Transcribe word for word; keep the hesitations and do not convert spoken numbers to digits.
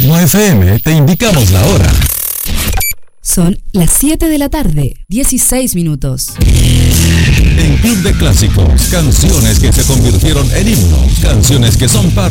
Ritmo F M te indicamos la hora. Son las siete de la tarde, dieciséis minutos. En Club de Clásicos, canciones que se convirtieron en himnos, canciones que son parte